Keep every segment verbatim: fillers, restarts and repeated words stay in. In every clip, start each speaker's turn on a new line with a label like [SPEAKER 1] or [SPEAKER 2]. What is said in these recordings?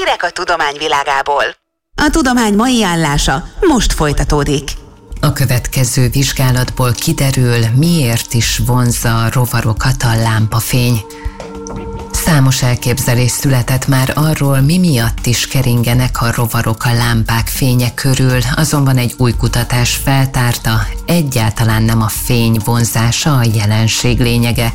[SPEAKER 1] Hírek a tudomány világából.
[SPEAKER 2] A tudomány mai állása most folytatódik.
[SPEAKER 3] A következő vizsgálatból kiderül, miért is vonzza a rovarokat a lámpafény. Számos elképzelés született már arról, mi miatt is keringenek a rovarok a lámpák fénye körül, azonban egy új kutatás feltárta, egyáltalán nem a fény vonzása a jelenség lényege.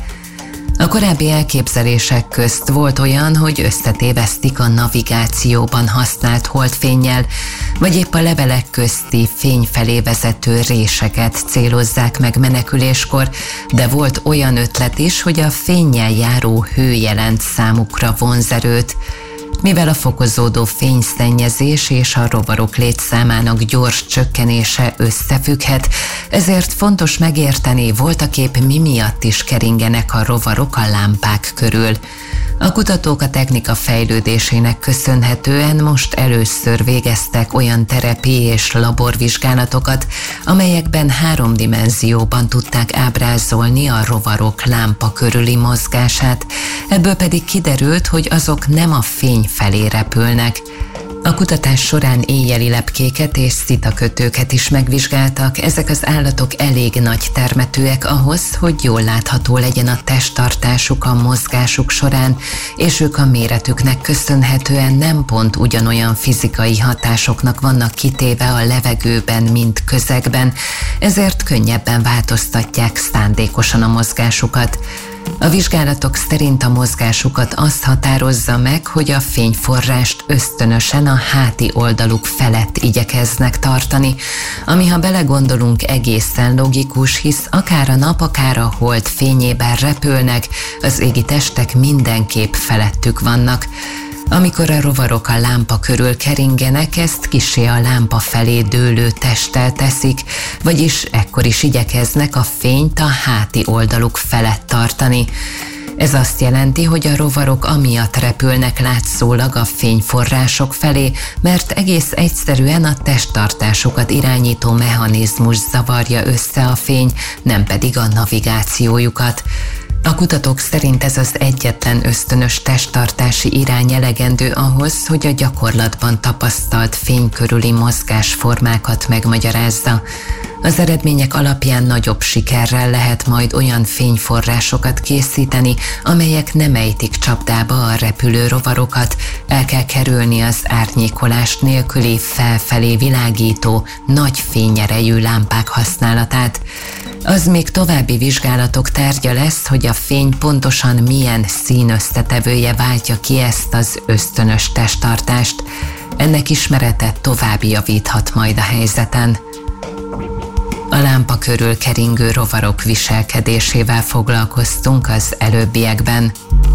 [SPEAKER 3] A korábbi elképzelések közt volt olyan, hogy összetévesztik a navigációban használt holdfénnyel, vagy épp a levelek közti fény felé vezető réseket célozzák meg meneküléskor, de volt olyan ötlet is, hogy a fénnyel járó hő jelent számukra vonzerőt. Mivel a fokozódó fényszennyezés és a rovarok létszámának gyors csökkenése összefügghet, ezért fontos megérteni, voltaképp mi miatt is keringenek a rovarok a lámpák körül. A kutatók a technika fejlődésének köszönhetően most először végeztek olyan terepi és laborvizsgálatokat, amelyekben három dimenzióban tudták ábrázolni a rovarok lámpa körüli mozgását, ebből pedig kiderült, hogy azok nem a fény felé repülnek. A kutatás során éjjeli lepkéket és szitakötőket is megvizsgáltak, ezek az állatok elég nagy termetűek ahhoz, hogy jól látható legyen a testtartásuk a mozgásuk során, és ők a méretüknek köszönhetően nem pont ugyanolyan fizikai hatásoknak vannak kitéve a levegőben, mint közegben, ezért könnyebben változtatják szándékosan a mozgásukat. A vizsgálatok szerint a mozgásukat azt határozza meg, hogy a fényforrást ösztönösen a háti oldaluk felett igyekeznek tartani, ami, ha belegondolunk, egészen logikus, hisz akár a nap, akár a hold fényében repülnek, az égi testek mindenképp felettük vannak. Amikor a rovarok a lámpa körül keringenek, ezt kissé a lámpa felé dőlő testtel teszik, vagyis ekkor is igyekeznek a fényt a háti oldaluk felett tartani. Ez azt jelenti, hogy a rovarok amiatt repülnek látszólag a fényforrások felé, mert egész egyszerűen a testtartásukat irányító mechanizmus zavarja össze a fény, nem pedig a navigációjukat. A kutatók szerint ez az egyetlen ösztönös testtartási irány elegendő ahhoz, hogy a gyakorlatban tapasztalt fény körüli mozgásformákat megmagyarázza. Az eredmények alapján nagyobb sikerrel lehet majd olyan fényforrásokat készíteni, amelyek nem ejtik csapdába a repülő rovarokat, el kell kerülni az árnyékolás nélküli, felfelé világító, nagy fényerejű lámpák használatát. Az még további vizsgálatok tárgya lesz, hogy a fény pontosan milyen színösszetevője váltja ki ezt az ösztönös testtartást. Ennek ismerete tovább javíthat majd a helyzeten. A lámpa körül keringő rovarok viselkedésével foglalkoztunk az előbbiekben.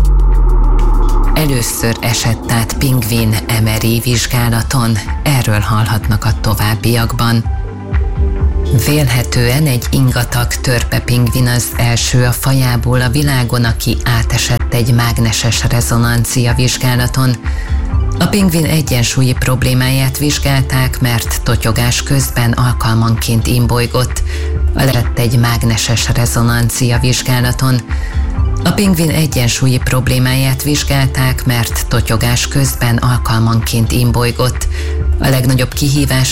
[SPEAKER 3] Először esett át pingvin em er i vizsgálaton, erről hallhatnak a továbbiakban. Vélhetően egy ingatag törpepingvin az első a fajából a világon, aki átesett egy mágneses rezonancia vizsgálaton. A pingvin egyensúlyi problémáját vizsgálták, mert totyogás közben alkalmanként imbolygott. Lett egy mágneses rezonancia vizsgálaton. A pingvin egyensúlyi problémáját vizsgálták, mert totyogás közben alkalmanként imbolygott. A legnagyobb kihívás